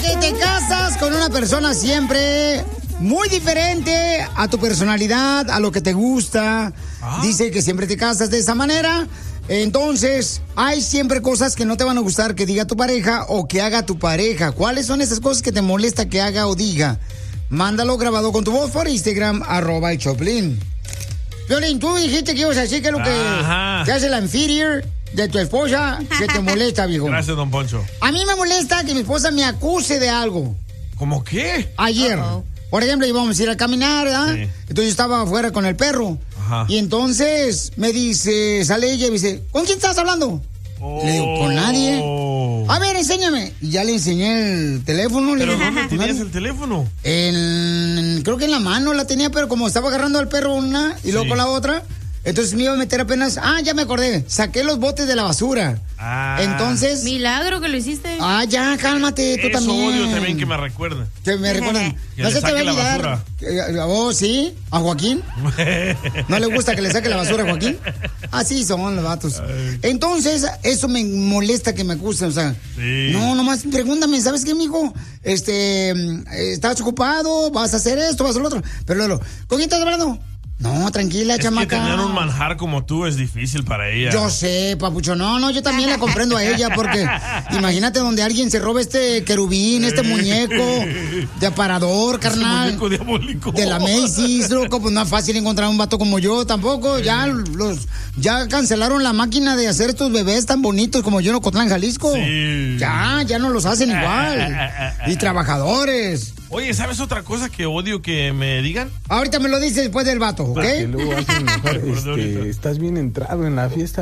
que te casas con una persona siempre muy diferente a tu personalidad, a lo que te gusta. Dice que siempre te casas de esa manera. Entonces, hay siempre cosas que no te van a gustar que diga tu pareja o que haga tu pareja. ¿Cuáles son esas cosas que te molesta que haga o diga? Mándalo grabado con tu voz por Instagram, @Choplin. Piolín, tú dijiste que ibas a decir que es lo que hace la inferior de tu esposa que te molesta, viejo. Gracias, don Poncho. A mí me molesta que mi esposa me acuse de algo. ¿Cómo qué? Ayer. Por ejemplo, íbamos a ir a caminar, ¿verdad? Sí. Entonces yo estaba afuera con el perro. Ajá. Y entonces me dice, sale ella y me dice, ¿con quién estás hablando? Le digo, con nadie. A ver, enséñame. Y ya le enseñé el teléfono. ¿Pero dónde tenías el teléfono? Creo que en la mano la tenía, pero como estaba agarrando al perro una y luego con la otra, entonces me iba a meter apenas. Ya me acordé. Saqué los botes de la basura. Entonces. Milagro que lo hiciste. Ya, cálmate, tú también. Eso odio también que me recuerden. Que me recuerden. Que no le se te va a saque la olvidar. ¿Sí? ¿A Joaquín? ¿No le gusta que le saque la basura a Joaquín? Así son los vatos. Entonces, eso me molesta que me acusen, o sea. Sí. No, nomás pregúntame, ¿sabes qué, mijo? ¿Estás ocupado? ¿Vas a hacer esto? ¿Vas a hacer lo otro? Pero luego, ¿con quién estás hablando? No, tranquila, chamaca. Que tener un manjar como tú es difícil para ella. Yo sé, papucho. No, yo también la comprendo a ella porque imagínate donde alguien se roba este querubín, este muñeco de aparador, carnal. Muñeco diabólico. De la Macy's, loco, pues no es fácil encontrar un vato como yo tampoco. Sí. Ya cancelaron la máquina de hacer estos bebés tan bonitos como yo en Ocotlán, Jalisco. Sí. Ya no los hacen igual. Y trabajadores. Oye, ¿sabes otra cosa que odio que me digan? Ahorita me lo dices después del vato, ¿ok? Porque luego hacen mejor, estás bien entrado en la fiesta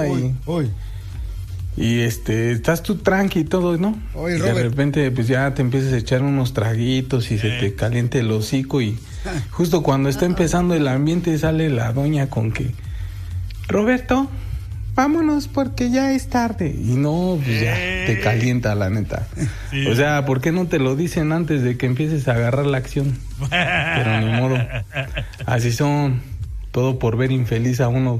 y estás tú tranqui y todo, ¿no? Oye, y de repente pues ya te empiezas a echar unos traguitos y se te calienta el hocico y justo cuando está empezando el ambiente sale la doña con que Roberto, vámonos porque ya es tarde. Y no, pues ya te calienta, la neta. Sí. O sea, ¿por qué no te lo dicen antes de que empieces a agarrar la acción? Pero ni modo. Así son. Todo por ver infeliz a uno.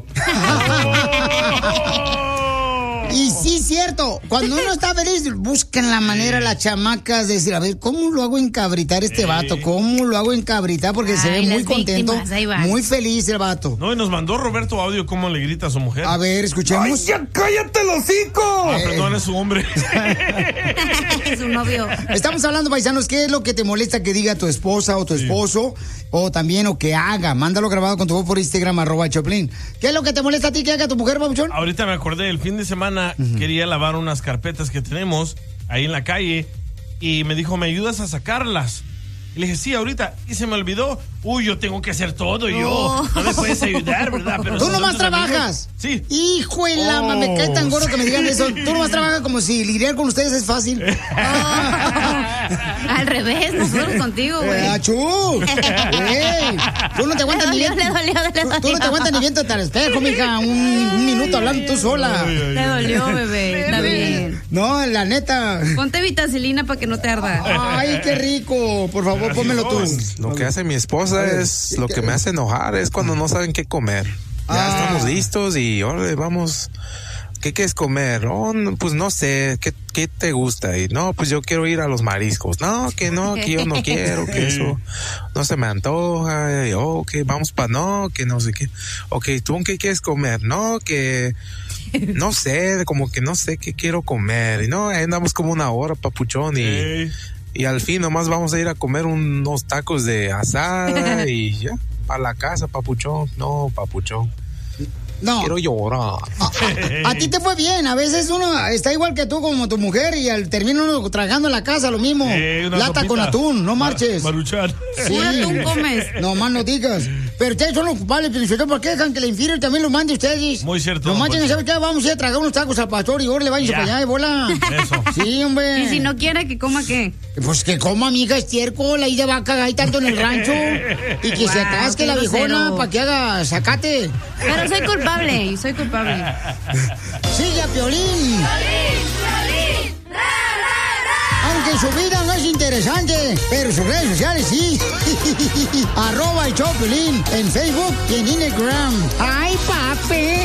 Y sí, cierto. Cuando uno está feliz, buscan la manera las chamacas de decir, a ver, ¿cómo lo hago encabritar este vato? ¿Cómo lo hago encabritar? Porque se ve muy contento, muy feliz el vato. No, y nos mandó Roberto audio cómo le grita a su mujer. A ver, escuchemos. ¡Ay, ya cállate el hocico! Perdón, es su hombre. Es su novio. Estamos hablando, paisanos, ¿qué es lo que te molesta que diga tu esposa o tu esposo? O también, o que haga. Mándalo grabado con tu voz por Instagram, @Choplin. ¿Qué es lo que te molesta a ti que haga tu mujer, papuchón? Ahorita me acordé, el fin de semana quería lavar unas carpetas que tenemos ahí en la calle y me dijo, ¿me ayudas a sacarlas? Y le dije, sí, ahorita. Y se me olvidó. Yo tengo que hacer todo. Yo no me puedes ayudar, ¿verdad? Pero ¿tú nomás trabajas? Sí. Hijo de la me cae tan gordo que me digan eso. Tú nomás trabajas como si lidiar con ustedes es fácil. Al revés, nosotros contigo, güey. ¡Achú! Tú no te aguantas ni bien. Tú no te aguantas ni viendo al espejo, mija. Un minuto hablando tú sola. Te dolió, bebé. Está bien. No, la neta. Ponte vitacilina para que no te arda. Ay, qué rico. Por favor, pónmelo tú. Lo que hace mi esposa es lo que me hace enojar, es cuando no saben qué comer. Ya estamos listos y ahora vamos. ¿Qué quieres comer? Pues no sé, ¿qué te gusta? Y no, pues yo quiero ir a los mariscos. No, que yo no quiero, que eso no se me antoja. Y, que vamos que no sé qué. ¿Tú qué quieres comer? No, que no sé, como que no sé qué quiero comer. Y no, ahí andamos como una hora, papuchón, y al fin nomás vamos a ir a comer unos tacos de asada y ya, para la casa, papuchón. No, papuchón. No. Quiero llorar. A ti te fue bien. A veces uno está igual que tú como tu mujer y al termina uno tragando en la casa lo mismo. Lata sopita con atún, no marches. Maruchan. Sí. Atún comes. No más no digas. Pero ustedes son los culpables, ¿por qué dejan que la inferior también lo mande ustedes? Muy cierto. Lo manden, ¿sabes qué? Vamos a ir a tragar unos tacos al pastor y ahora le vayan para allá de bola. Eso. Sí, hombre. Y si no quiere, ¿que coma qué? Pues que coma, amiga, estiércol, ahí de vaca, ahí tanto en el rancho. Y que se atasque la viejona para que haga zacate. Pero soy culpable, soy culpable. Sigue a Piolín. Aunque su vida no es interesante, pero sus redes sociales sí. @el show Piolín en Facebook y en Instagram. ¡Ay, papi!